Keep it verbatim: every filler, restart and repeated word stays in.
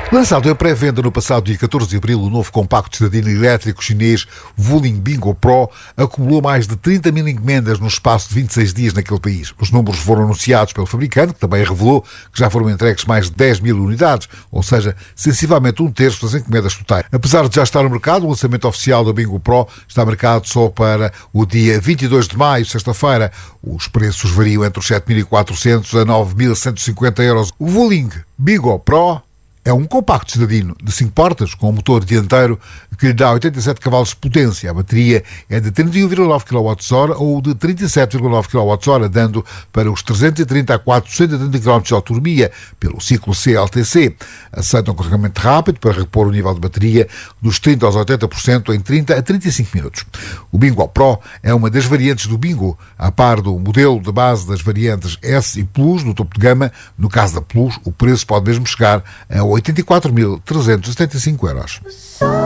Lançado em pré-venda no passado dia catorze de abril, o novo compacto cidadino elétrico chinês Wuling Bingo Pro acumulou mais de trinta mil encomendas no espaço de vinte e seis dias naquele país. Os números foram anunciados pelo fabricante, que também revelou que já foram entregues mais de dez mil unidades, ou seja, sensivelmente um terço das encomendas totais. Apesar de já estar no mercado, o lançamento oficial da Bingo Pro está marcado só para o dia vinte e dois de maio, sexta-feira. Os preços variam entre os sete mil e quatrocentos a nove mil cento e cinquenta euros. O Wuling Bingo Pro é um compacto cidadino de cinco portas, com um motor dianteiro que lhe dá oitenta e sete cavalos de potência. A bateria é de trinta e um vírgula nove quilowatt-hora ou de trinta e sete vírgula nove quilowatt-hora, dando para os trezentos e trinta a quatrocentos e trinta quilómetros de autonomia pelo ciclo C L T C. Aceita um carregamento rápido para repor o nível de bateria dos trinta aos oitenta por cento em trinta a trinta e cinco minutos. O Bingo Pro é uma das variantes do Bingo, a par do modelo de base das variantes S e Plus no topo de gama. No caso da Plus, o preço pode mesmo chegar a oitenta e quatro mil trezentos e setenta e cinco euros.